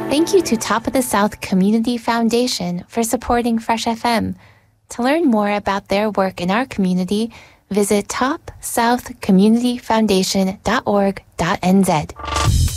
Thank you to Top of the South Community Foundation for supporting Fresh FM. To learn more about their work in our community, visit topsouthcommunityfoundation.org.nz.